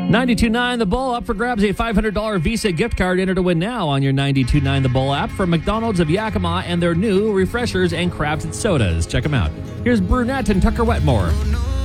92.9 The Bull up for grabs, a $500 Visa gift card. Enter to win now on your 92.9 The Bull app from McDonald's of Yakima and their new refreshers and crafted sodas. Check them out. Here's Brunette and Tucker Wetmore.